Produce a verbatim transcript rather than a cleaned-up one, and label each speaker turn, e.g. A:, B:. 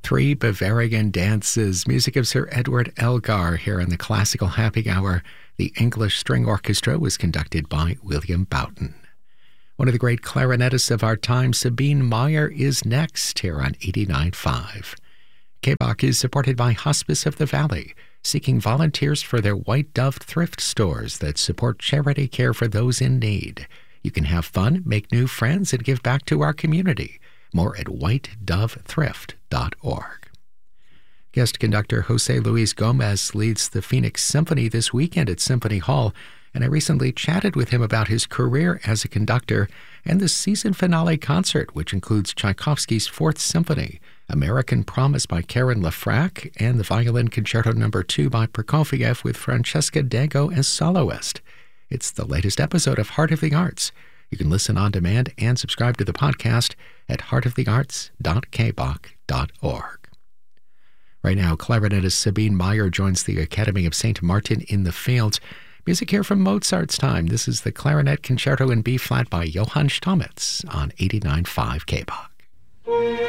A: Three Bavarian dances, music of Sir Edward Elgar here in the Classical Happy Hour. The English String Orchestra was conducted by William Boughton. One of the great clarinetists of our time, Sabine Meyer, is next here on eighty-nine point five. K B O C is supported by Hospice of the Valley, seeking volunteers for their White Dove thrift stores that support charity care for those in need. You can have fun, make new friends, and give back to our community. More at white dove thrift dot org. Guest conductor Jose Luis Gomez leads the Phoenix Symphony this weekend at Symphony Hall, and I recently chatted with him about his career as a conductor and the season finale concert, which includes Tchaikovsky's Fourth Symphony, American Promise by Karen Lafrac, and the Violin Concerto Number two by Prokofiev with Francesca Dango as soloist. It's the latest episode of Heart of the Arts. You can listen on demand and subscribe to the podcast at heart of the arts dot k b o c dot org. Right now, clarinetist Sabine Meyer joins the Academy of Saint Martin in the Fields. Music here from Mozart's time. This is the Clarinet Concerto in B-flat by Johann Stamitz on eighty-nine point five K B O C.